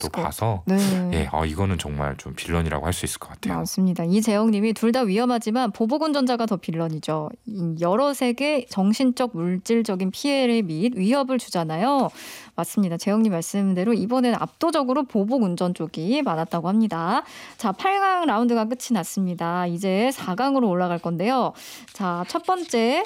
또 봐서 네. 예, 이거는 정말 좀 빌런이라고 할 수 있을 것 같아요. 맞습니다. 이재영님이 둘 다 위험하지만 보복운전자가 더 빌런이죠. 여러 색의 정신적 물질적인 피해를 및 위협을 주잖아요. 맞습니다. 재영님 말씀대로 이번에는 압도적으로 보복운전 쪽이 많았다고 합니다. 자, 8강 라운드가 끝이 났습니다. 이제 4강으로 올라갈 건데요. 자, 첫 번째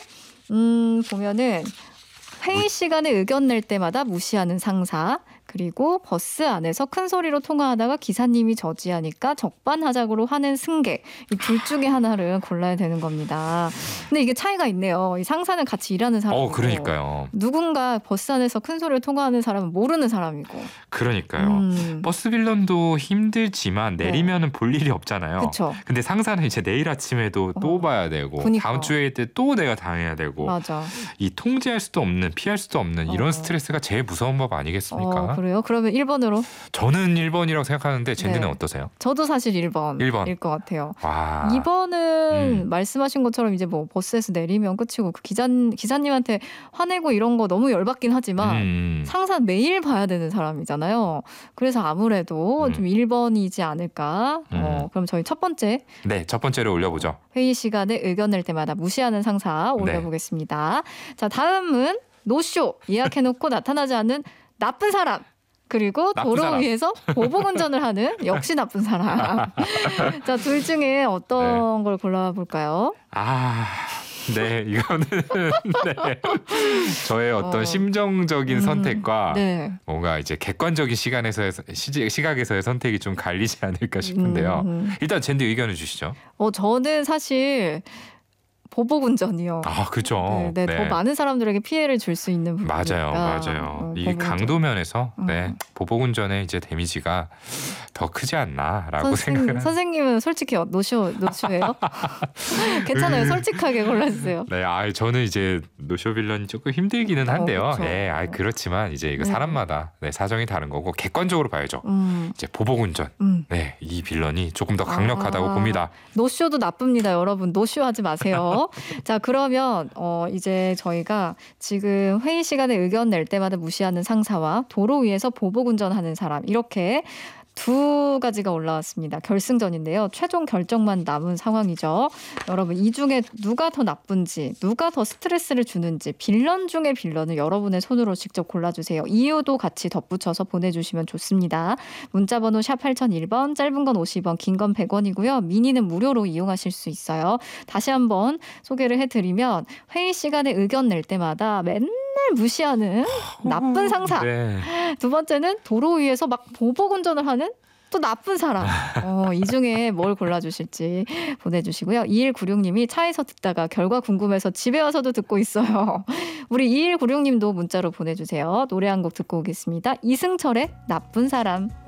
보면은 회의 시간에 의견 낼 때마다 무시하는 상사, 그리고 버스 안에서 큰 소리로 통화하다가 기사님이 저지하니까 적반하장으로 하는 승객. 이 둘 중에 하나를 골라야 되는 겁니다. 근데 이게 차이가 있네요. 이 상사는 같이 일하는 사람이고 그러니까요. 누군가 버스 안에서 큰 소리로 통화하는 사람은 모르는 사람이고. 그러니까요. 버스 빌런도 힘들지만 내리면은 볼 일이 없잖아요. 그쵸. 근데 상사는 이제 내일 아침에도 또 봐야 되고 그러니까. 다음 주에 때 또 내가 당해야 되고 맞아. 이 통제할 수도 없는 피할 수도 없는 이런 스트레스가 제일 무서운 법 아니겠습니까? 그래요? 그러면 1번으로? 저는 1번이라고 생각하는데 젠디는 네. 어떠세요? 저도 사실 1번일 것 같아요. 와. 2번은 말씀하신 것처럼 이제 뭐 버스에서 내리면 끝이고 그 기사님한테 화내고 이런 거 너무 열받긴 하지만 상사는 매일 봐야 되는 사람이잖아요. 그래서 아무래도 좀 1번이지 않을까. 그럼 저희 첫 번째. 네, 첫 번째로 올려보죠. 회의 시간에 의견 낼 때마다 무시하는 상사 올려보겠습니다. 네. 자, 다음은 노쇼. 예약해놓고 나타나지 않는 나쁜 사람. 그리고 도로 위에서 보복운전을 하는 역시 나쁜 사람. 자, 둘 중에 어떤 걸 골라볼까요? 네, 이거는 네. 저의 어떤 심정적인 선택과 뭔가 이제 객관적인 시각에서의 선택이 좀 갈리지 않을까 싶은데요. 일단 젠디 의견을 주시죠. 저는 사실 보복운전이요. 그렇죠. 네, 더 많은 사람들에게 피해를 줄 수 있는 부분이니까. 맞아요. 이 강도면에서 보복운전의 이제 데미지가 더 크지 않나라고 생각을. 선생님은 솔직히 노쇼예요? 괜찮아요. 솔직하게 골라주세요. 네, 저는 이제 노쇼 빌런이 조금 힘들기는 한데요. 네, 그렇지만 이제 이거 사람마다 사정이 다른 거고 객관적으로 봐야죠. 이제 보복운전, 네, 이 빌런이 조금 더 강력하다고 봅니다. 노쇼도 나쁩니다, 여러분. 노쇼하지 마세요. 자, 그러면 이제 저희가 지금 회의 시간에 의견 낼 때마다 무시하는 상사와 도로 위에서 보복운전하는 사람 이렇게 두 가지가 올라왔습니다. 결승전인데요. 최종 결정만 남은 상황이죠. 여러분 이 중에 누가 더 나쁜지 누가 더 스트레스를 주는지 빌런 중에 빌런을 여러분의 손으로 직접 골라주세요. 이유도 같이 덧붙여서 보내주시면 좋습니다. 문자번호 샵 8001번 짧은 건 50원 긴 건 100원이고요. 미니는 무료로 이용하실 수 있어요. 다시 한번 소개를 해드리면 회의 시간에 의견 낼 때마다 맨날 무시하는 나쁜 상사. 두 번째는 도로 위에서 막 보복운전을 하는 또 나쁜 사람. 이 중에 뭘 골라주실지 보내주시고요. 2196님이 차에서 듣다가 결과 궁금해서 집에 와서도 듣고 있어요. 우리 2196님도 문자로 보내주세요. 노래 한 곡 듣고 오겠습니다. 이승철의 나쁜 사람.